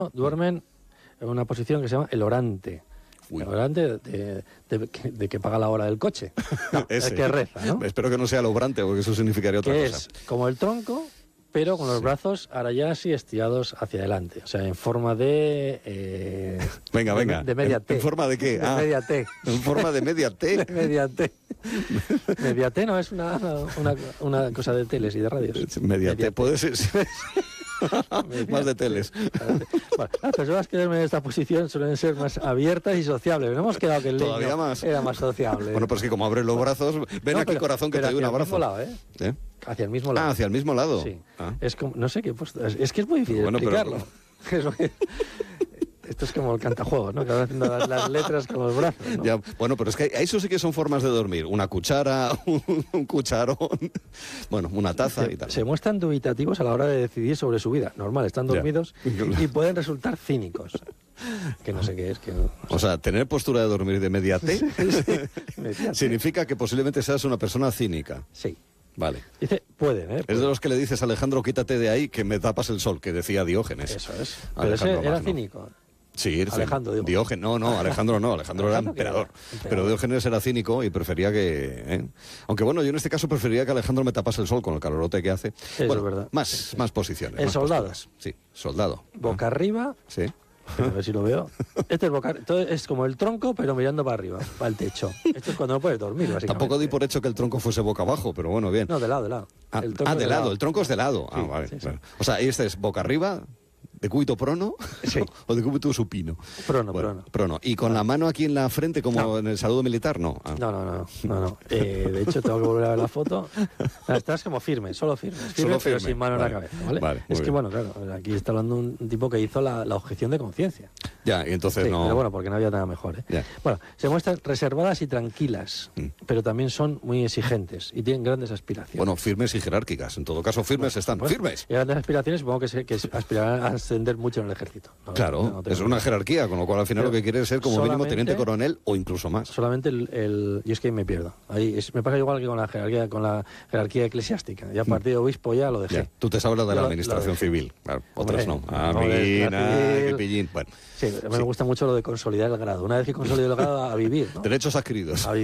duermen en una posición que se llama el orante. Uy. El orante de que paga la hora del coche. No, el que reza, ¿no? Espero que no sea el obrante, porque eso significaría otra Que cosa. es como el tronco, pero con los brazos ahora ya así estirados hacia adelante. O sea, en forma de... Venga. De media T. ¿En forma de qué? De media T. ¿En forma de media T? De media T. Media T no es una cosa de teles y de radios. Media T puede ser. Más de teles. Bueno, las personas que duermen en esta posición suelen ser más abiertas y sociables. No hemos quedado que el Todavía leño más. era más sociable. Bueno, pero es que como abres los brazos, ven aquí, corazón, que te doy un abrazo. Hacia el mismo lado, ¿Eh? Hacia el mismo lado. Ah, hacia el mismo lado. Sí. Ah. Es como, no sé qué postura. Es que es muy difícil Bueno, pero- explicarlo. Esto es como el cantajuegos, ¿no? Que van haciendo las letras con los brazos, ¿no? Ya, bueno, pero es que eso sí que son formas de dormir. Una cuchara, un cucharón, bueno, una taza y tal. Se muestran dubitativos a la hora de decidir sobre su vida. Normal, están Ya. dormidos y pueden resultar cínicos. Que no sé qué es. Que no, O sea, tener postura de dormir de media T Media T. significa que posiblemente seas una persona cínica. Sí. Vale. Dice, pueden, ¿eh? Es de los que le dices, Alejandro, quítate de ahí, que me tapas el sol, que decía Diógenes. Eso es. Pero Alejandro ese era Magno. cínico. Sí, Alejandro, digo. Diógenes. No, Alejandro no, Alejandro era emperador. Pero Diógenes era cínico y prefería que... Aunque bueno, yo en este caso preferiría que Alejandro me tapase el sol con el calorote que hace. Eso Bueno, es verdad. Más posiciones. El más soldado. posturas. Sí, soldado. Boca arriba, Sí. a ver si lo veo. Este es boca, todo es como el tronco, pero mirando para arriba, para el techo. Esto es cuando no puedes dormir, básicamente. Tampoco di por hecho que el tronco fuese boca abajo, pero bueno, bien. No, de lado, de lado. El tronco De es lado, el tronco es de lado. Sí, Vale. sí, sí. Bueno. O sea, este es boca arriba, de cúbito prono, Sí. o de cúbito supino. Prono, Bueno, prono. Y con la mano aquí en la frente, como No. en el saludo militar, no. Ah. No. De hecho, tengo que volver a ver la foto. Estás como firme, solo firme, Solo pero firme. sin mano Vale. en la cabeza, ¿vale? Vale, muy es que, bien. bueno, claro, aquí está hablando un tipo que hizo la objeción de conciencia. Ya, y entonces Sí, no... pero bueno, porque no había nada mejor, ¿eh? Ya. Bueno, se muestran reservadas y tranquilas, pero también son muy exigentes y tienen grandes aspiraciones. Bueno, firmes y jerárquicas. En todo caso, firmes están. Bueno, ¡Firmes! y grandes aspiraciones supongo que aspirarán a ascender mucho en el ejército. No, Claro, no tengo es una jerarquía, con lo cual al final Pero lo que quiere es ser como mínimo solamente- teniente coronel o incluso más. Solamente y es que ahí me pierdo. Me pasa igual que con la jerarquía eclesiástica. Ya a partir de obispo ya lo dejé. Ya, tú te sabes la de la Yo lo administración dejé. civil. Claro, otras no. Hombre, Amiguín, la civil. qué pillín. Bueno, Sí, a mí me gusta mucho lo de consolidar el grado. Una vez que consolido el grado, a vivir, ¿no? derechos adquiridos. A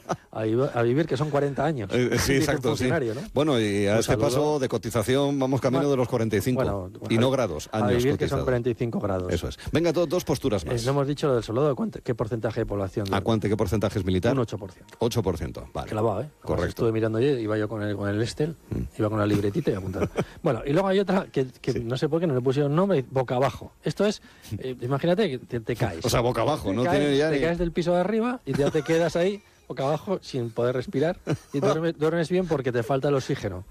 vivir, que son 40 años. Sí, Dice un exacto, sí. funcionario, ¿no? Bueno, y a Un este saludo. paso de cotización vamos camino Bueno, de los 45. Bueno, y no grados, a años vivir, que son cotizados. 45 grados. Eso es. Venga, dos posturas más. No hemos dicho lo del soldado. ¿Qué porcentaje de población? ¿A cuánto? ¿Qué porcentaje es militar? Un 8%. 8%, vale. Clavado, ¿eh? Como Correcto. estuve mirando ayer, iba yo con el Estel, iba con la libretita y apuntando. Bueno, y luego hay otra que Sí. no sé por qué no le pusieron nombre, boca abajo. Esto es, imagínate que te caes. O sea, boca abajo, no tiene ya Te ni... caes del piso de arriba y ya te quedas ahí, boca abajo, sin poder respirar. Y duermes bien porque te falta el oxígeno.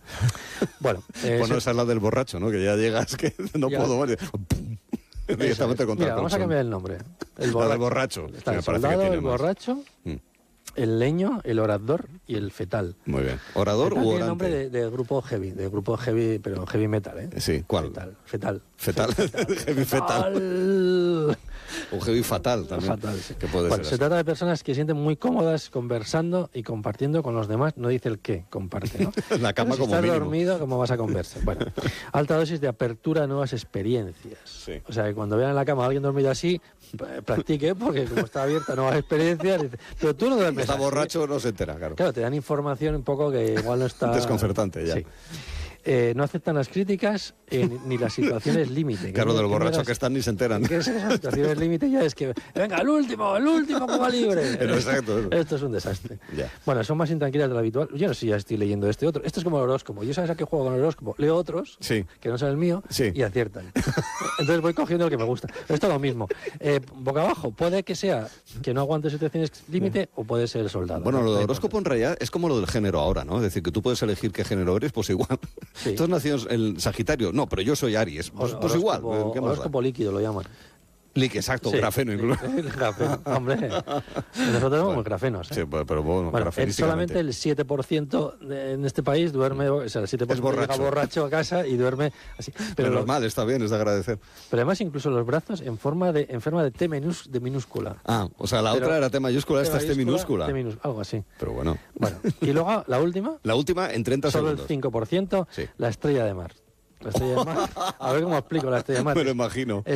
Bueno, Bueno, esa es la del borracho, ¿no? Que ya llegas que no Ya. puedo más. Directamente contra Mira, el vamos a colchón. cambiar el nombre. La del borracho. Está que el me parece que soldado, tiene el más. borracho, Mm, el leño, el orador y el fetal. Muy bien. ¿Orador Fetal u tiene nombre orante? de grupo heavy, pero heavy metal, ¿eh? Sí, ¿cuál? Fetal. Fetal. Heavy fetal. O heavy fatal también. Fatal, sí. Que puede Bueno, ser se así. trata de personas que se sienten muy cómodas conversando y compartiendo con los demás. No dice el qué, comparte, ¿no? En la cama Pero si como estás mínimo. dormido, ¿cómo vas a conversar? Bueno, alta dosis de apertura a nuevas experiencias. Sí. O sea, que cuando vean en la cama a alguien dormido así, practique, porque como está abierta a nuevas experiencias, dice, pero tú no duermes Está así". borracho, no se entera, claro. Claro, te dan información un poco que igual no está... Desconcertante, ya. Sí. No aceptan las críticas ni las situaciones límite. Claro, del Que borracho las- que están ni se enteran. ¿Qué es esas situaciones límite? Ya es que, venga, el último que va libre. Pero exacto, eso. Esto es un desastre. Ya. Bueno, son más intranquilas de lo habitual. Yo no sé si ya estoy leyendo este otro. Esto es como el horóscopo. Yo sabes a qué juego con el horóscopo. Leo otros, Sí. que no son el mío, Sí. y aciertan. Entonces voy cogiendo el que me gusta. Pero esto es lo mismo. Boca abajo, puede que sea que no aguante situaciones límite o puede ser el soldado. Bueno, lo No del hay horóscopo en realidad es como lo del género ahora, ¿no? Es decir, que tú puedes elegir qué género eres, pues igual. Sí. Tú has nacido el Sagitario, no, pero yo soy Aries. Pues igual, ¿qué más da? Horóscopo líquido lo llaman. Exacto, Sí. grafeno incluso. El grafeno, hombre. Nosotros somos grafenos. ¿eh? Sí, pero bueno, Bueno, grafenísticamente. solamente el 7% en este país duerme, o sea, el 7% Es borracho. llega borracho a casa y duerme así. Pero Pero, normal, está bien, es de agradecer. pero además incluso los brazos en forma de T de minúscula. Ah, o sea, la Pero- otra era T mayúscula, esta es T minúscula. Algo así. Pero bueno. Bueno, y luego la última, La última en 30 solo el segundos. 5%, Sí. la estrella de mar. La estrella de mar. A ver cómo explico la estrella de mar. Me lo imagino.